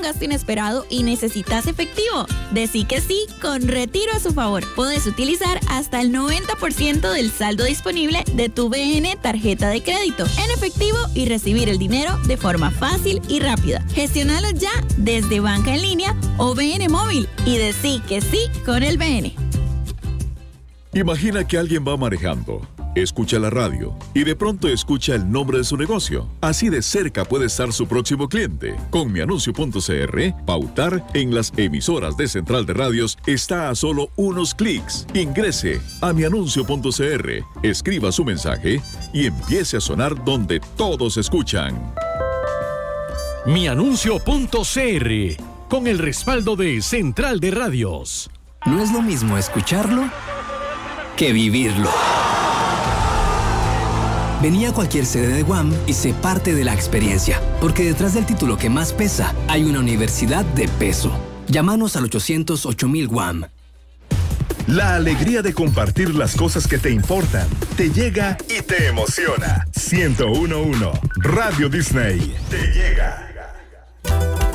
un gasto inesperado y necesitas efectivo? Decí que sí con Retiro a su favor. Puedes utilizar hasta el 90% del saldo disponible de tu BN tarjeta de crédito en efectivo y recibir el dinero de forma fácil y rápida. Gestionalo ya desde banca en línea o BN móvil y decí que sí con el BN. Imagina que alguien va manejando, escucha la radio y de pronto escucha el nombre de su negocio. Así de cerca puede estar su próximo cliente. Con mianuncio.cr, pautar en las emisoras de Central de Radios está a solo unos clics. Ingrese a mianuncio.cr, escriba su mensaje y empiece a sonar donde todos escuchan. Mianuncio.cr, con el respaldo de Central de Radios. No es lo mismo escucharlo que vivirlo. Vení a cualquier sede de UAM y sé parte de la experiencia, porque detrás del título que más pesa hay una universidad de peso. Llámanos al 800-8000 UAM. La alegría de compartir las cosas que te importan te llega y te emociona. 101.1 Radio Disney te llega.